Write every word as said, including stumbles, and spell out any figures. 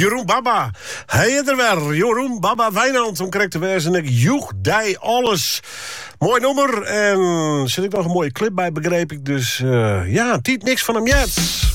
Jeroen Baba. Hij is er weer. Jeroen Baba Wijnand, om correct te wezen. Ik joeg die alles. Mooi nummer. En zit ik nog een mooie clip bij, begreep ik. Dus uh, ja, tiet niks van hem jet.